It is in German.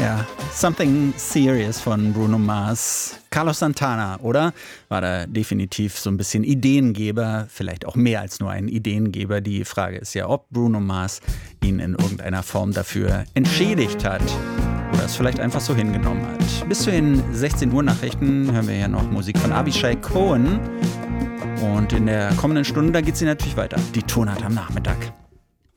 Ja, Something Serious von Bruno Mars. Carlos Santana, oder? War da definitiv so ein bisschen Ideengeber, vielleicht auch mehr als nur ein Ideengeber. Die Frage ist ja, ob Bruno Mars ihn in irgendeiner Form dafür entschädigt hat oder es vielleicht einfach so hingenommen hat. Bis zu den 16 Uhr Nachrichten hören wir ja noch Musik von Abishai Cohen. Und in der kommenden Stunde, da geht sie natürlich weiter. Die Tonart am Nachmittag.